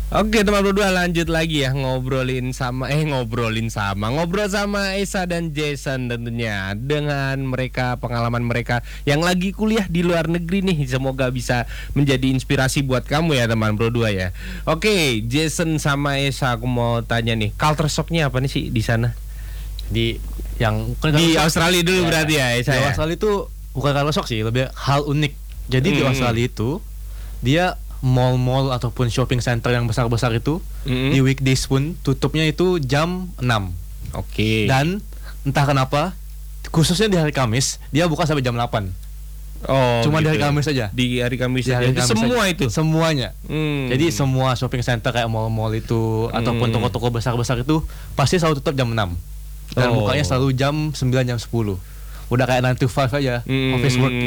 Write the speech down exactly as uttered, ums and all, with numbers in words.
Oke teman berdua, lanjut lagi ya ngobrolin sama eh ngobrolin sama ngobrol sama Esa dan Jason tentunya dengan mereka, pengalaman mereka yang lagi kuliah di luar negeri nih. Semoga bisa menjadi inspirasi buat kamu ya teman berdua ya. Oke Jason sama Esa, aku mau tanya nih, culture shocknya apa nih sih di sana? Di yang Di Australia dulu ya, berarti ya Esa di ya? Australia itu bukan culture shock sih, lebih hal unik. Jadi hmm. di Australia itu dia mall-mall ataupun shopping center yang besar-besar itu mm-hmm. di weekdays pun tutupnya itu jam enam. Oke. Okay. Dan entah kenapa khususnya di hari Kamis dia buka sampai jam delapan. Oh, cuma gitu. Di hari Kamis aja. Di hari Kamis di aja. Hari Kamis semua aja. itu. Semuanya. Hmm. Jadi semua shopping center kayak mall-mall itu hmm. ataupun toko-toko besar-besar itu pasti selalu tutup jam enam. Dan oh. bukanya selalu jam sembilan, jam sepuluh. Udah kayak nine to five aja, hmm. office work.